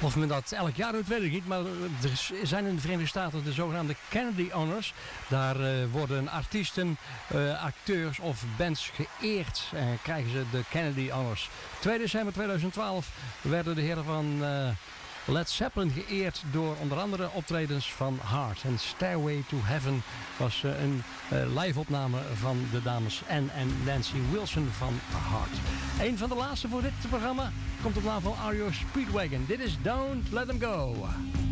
Of men dat elk jaar doet, weet ik niet. Maar er zijn in de Verenigde Staten de zogenaamde Kennedy Honors. Daar worden artiesten, acteurs of bands geëerd. En krijgen ze de Kennedy Honors. 2 december 2012 werden de heren van Led Zeppelin geëerd door onder andere optredens van Heart. En Stairway to Heaven was een live opname van de dames Ann en Nancy Wilson van Heart. Een van de laatste voor dit programma komt op naam van REO Speedwagon. Dit is Don't Let Them Go.